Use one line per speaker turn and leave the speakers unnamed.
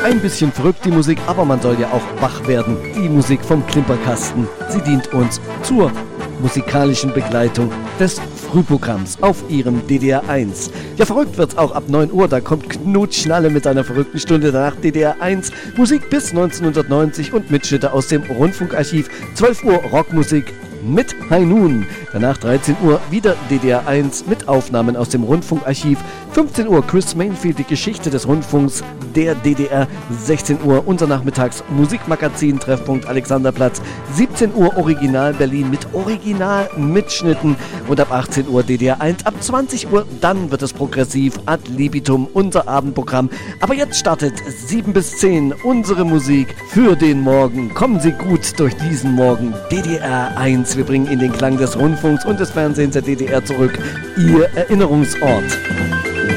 Ein bisschen verrückt die Musik, aber man soll ja auch wach werden. Die Musik vom Klimperkasten. Sie dient uns zur musikalischen Begleitung des Frühprogramms auf ihrem DDR 1. Ja, verrückt wird's auch ab 9 Uhr, da kommt Knut Schnalle mit einer verrückten Stunde danach DDR 1. Musik bis 1990 und Mitschnitte aus dem Rundfunkarchiv. 12 Uhr Rockmusik mit High Noon. Danach 13 Uhr wieder DDR 1 mit Aufnahmen aus dem Rundfunkarchiv. 15 Uhr Chris Mainfield, die Geschichte des Rundfunks der DDR. 16 Uhr unser Nachmittags Musikmagazin, Treffpunkt Alexanderplatz. 17 Uhr Original Berlin mit Original-Mitschnitten. Und ab 18 Uhr DDR 1. Ab 20 Uhr dann wird es progressiv ad libitum, unser Abendprogramm. Aber jetzt startet 7 bis 10 unsere Musik für den Morgen. Kommen Sie gut durch diesen Morgen. DDR 1. Wir bringen in den Klang des Rundfunks und des Fernsehens der DDR zurück. Ihr Erinnerungsort.